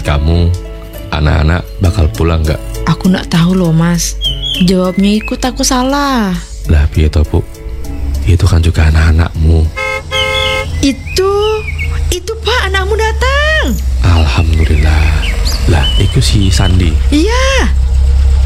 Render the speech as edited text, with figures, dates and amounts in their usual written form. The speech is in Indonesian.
menurut kamu anak-anak bakal pulang nggak? Aku nggak tahu loh mas. Jawabnya ikut aku salah. Lah piye toh Bu? Itu kan juga anak-anakmu. Itu Pak, anakmu datang. Alhamdulillah. Lah itu si Sandi. Iya.